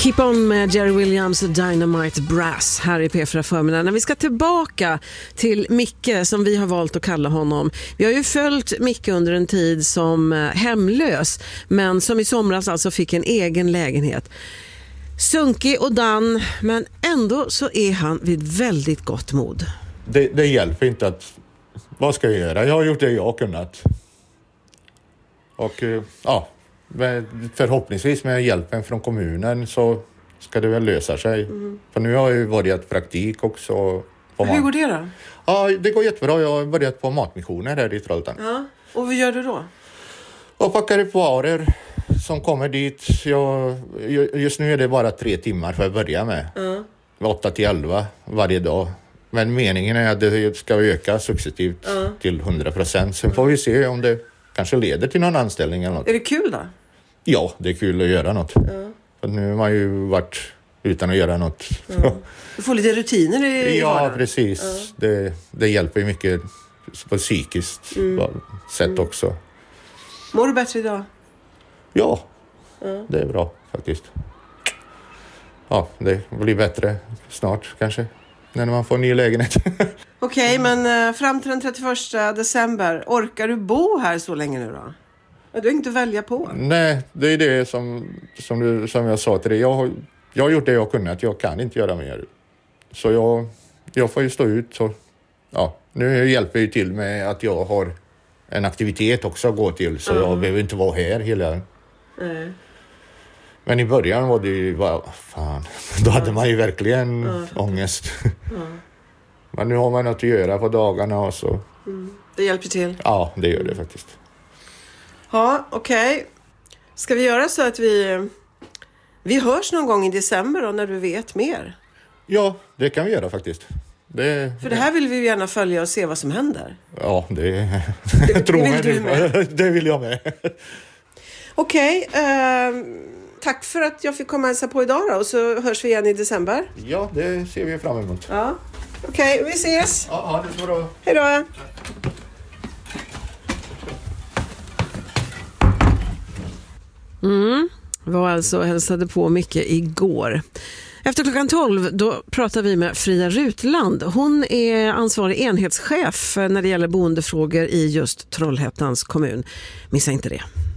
Keep on med Jerry Williams och Dynamite Brass här i P4 förmiddag. När vi ska tillbaka till Micke, som vi har valt att kalla honom. Vi har ju följt Micke under en tid som hemlös, men som i somras alltså fick en egen lägenhet. Sunkig och dan, men ändå så är han vid väldigt gott mod. Det hjälper inte att... Vad ska jag göra? Jag har gjort det jag har kunnat. Och ja, förhoppningsvis med hjälpen från kommunen så ska det väl lösa sig. För nu har jag ju börjat praktik också. Hur går det då? Ja, det går jättebra. Jag har börjat på matmissioner här i Trollhättan. Ja, och vad gör du då? Och packar upp varor som kommer dit. Just nu är det bara 3 timmar för att börja med. 8-11 varje dag. Men meningen är att det ska öka successivt till 100%. Sen får vi se om det kanske leder till någon anställning eller något. Är det kul då? Ja, det är kul att göra något. För nu har man ju varit utan att göra något. Du får lite rutiner i vardagen. Ja, precis. Det hjälper ju mycket på psykiskt sätt också. Mår du bättre idag? Ja, det är bra faktiskt. Ja, det blir bättre snart kanske. När man får en ny lägenhet. Okej, men fram till den 31 december, orkar du bo här så länge nu då? Du har inte att välja på. Nej, det är det som jag sa till dig. Jag har gjort det jag kunnat. Jag kan inte göra mer. Så jag får ju stå ut. Så, ja, nu hjälper jag till med att jag har en aktivitet också att gå till. Så jag behöver inte vara här hela... Men i början var det ju bara, fan, då hade man ju verkligen ångest. Men nu har man något att göra på dagarna och så. Det hjälper till. Ja, det gör det faktiskt. Ja, okej. Ska vi göra så att vi hörs någon gång i december då, när du vet mer? Ja, det kan vi göra faktiskt. För det här vill vi ju gärna följa och se vad som händer. Ja, det vill jag med. Okej, tack för att jag fick komma och hälsa på idag då, och så hörs vi igen i december. Ja, det ser vi fram emot. Ja. Okej, vi ses. Ja, det är så bra. Hej då. Var alltså hälsade på mycket igår. Efter klockan 12 då pratar vi med Fria Rutland. Hon är ansvarig enhetschef när det gäller boendefrågor i just Trollhättans kommun. Missa inte det.